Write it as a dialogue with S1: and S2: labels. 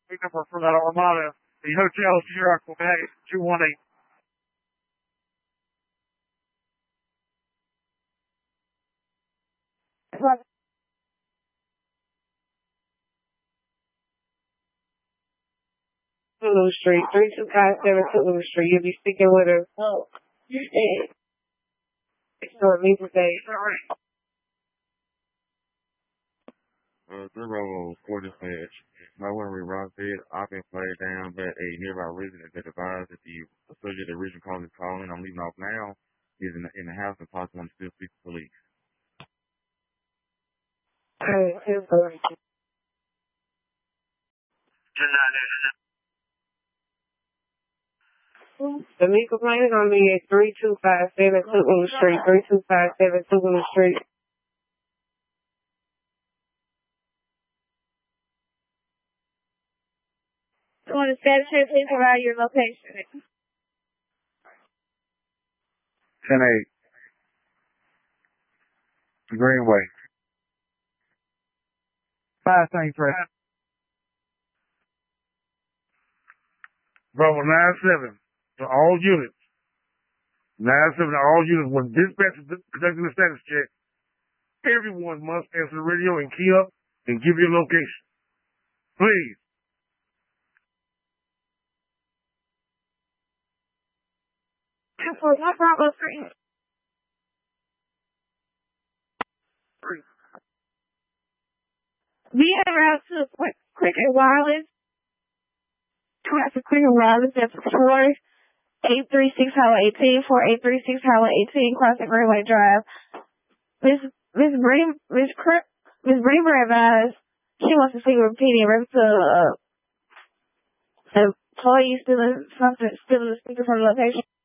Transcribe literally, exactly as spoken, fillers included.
S1: Big number for that Armada. The Hotel Sierra Quebec two one eight.
S2: Tulu Street, three two five seven Tulu Street. You'll be speaking with her. Oh. So it means today.
S3: Uh, zero four dispatch. My one reroute said I've been flagged down by a nearby resident that advised that the associated original call is calling. I'm leaving off now. He's in the, in the house and possibly want to still speak to police.
S2: Hey, here's the The me complaint is gonna be at three two five seven Tulu Street, three two five seven Tulu Street.
S4: On the status here, please provide your location.
S1: ten eight. Greenway. Five Saint Press. Bravo nine seven to all units. nine seven to all units. When dispatch is conducting the status check, everyone must answer the radio and key up and give your location. Please.
S4: For what Bravo Street? We have route to quick, quick and wireless. Traffic quick and wireless. That's four eight three six Highway eighteen, four eight three six Highway eighteen, crossing Greenway Drive. Miss Miss Brady Miss Cri- Miss Bremer advised she wants to speak with P D and refer to uh, employee still in something still in the speaker from the location.